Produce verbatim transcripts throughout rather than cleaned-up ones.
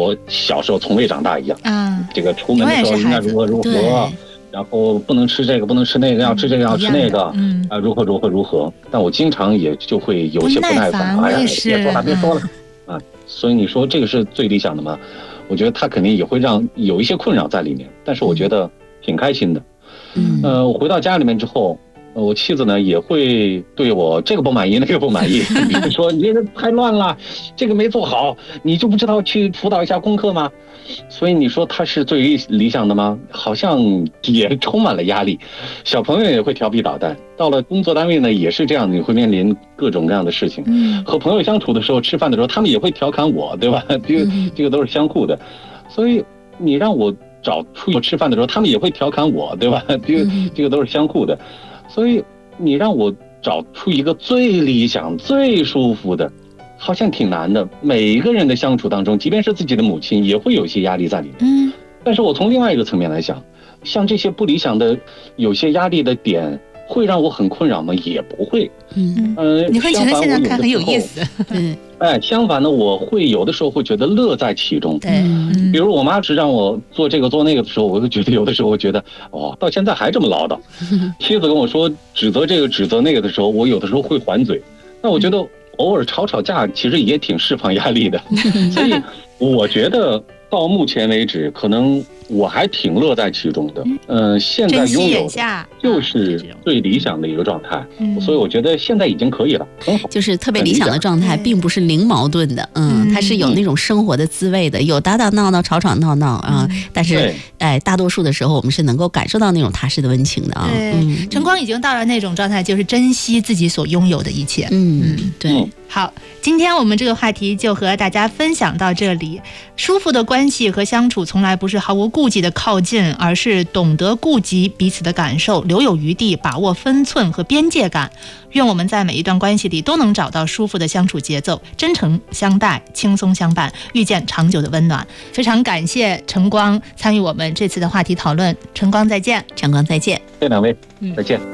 我小时候从未长大一样。 啊， 这个出门的时候应该如何如何，然后不能吃这个不能吃那个，要吃这个要吃那个，嗯啊，如何如何如何。但我经常也就会有些不耐烦， 哎呀， 别说了别说了啊。所以你说这个是最理想的吗？我觉得他肯定也会让有一些困扰在里面，但是我觉得挺开心的。嗯，呃，我回到家里面之后。呃，我妻子呢也会对我这个不满意那个不满意，比如说你这个太乱了，这个没做好，你就不知道去辅导一下功课吗？所以你说他是最理理想的吗？好像也充满了压力，小朋友也会调皮捣蛋，到了工作单位呢也是这样，你会面临各种各样的事情。嗯，和朋友相处的时候，吃饭的时候，他们也会调侃我，对吧？这个这个都是相互的，所以你让我找出去吃饭的时候，他们也会调侃我，对吧？这个这个都是相互的。所以你让我找出一个最理想最舒服的，好像挺难的。每一个人的相处当中，即便是自己的母亲也会有一些压力在里面。嗯，但是我从另外一个层面来想，像这些不理想的有些压力的点会让我很困扰吗？也不会。嗯呃， 你会觉得现在看很有意思。 嗯，哎，相反呢，我会有的时候会觉得乐在其中。对，比如我妈是让我做这个做那个的时候，我就觉得有的时候我觉得哦，到现在还这么唠叨。妻子跟我说指责这个指责那个的时候，我有的时候会还嘴。那我觉得偶尔吵吵架其实也挺释放压力的。所以我觉得到目前为止，可能我还挺乐在其中的。嗯、呃，现在拥有就是最理想的一个状态，嗯、所以我觉得现在已经可以了，很好。 就是特别理想的状态，并不是零矛盾的，嗯，它是有那种生活的滋味的，有打打闹闹、吵吵闹闹啊。但是，哎，大多数的时候，我们是能够感受到那种踏实的温情的啊。 对，晨光已经到了那种状态，就是珍惜自己所拥有的一切。 嗯嗯，对。 好，今天我们这个话题就和大家分享到这里。舒服的关系和相处，从来不是毫无顾忌的靠近，而是懂得顾及彼此的感受，留有余地，把握分寸和边界感。愿我们在每一段关系里都能找到舒服的相处节奏，真诚相待，轻松相伴，遇见长久的温暖。非常感谢晨光参与我们这次的话题讨论，晨光再见。 晨光再见。 谢谢两位，再见。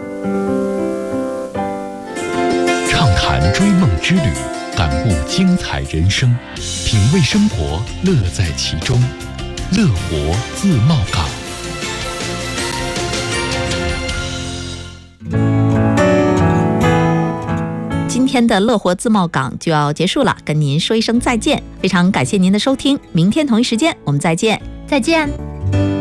畅谈追梦之旅，感悟精彩人生，品味生活，乐在其中。乐活自贸港。 今天的乐活自贸港就要结束了，跟您说一声再见。非常感谢您的收听，明天同一时间我们再见。 再见。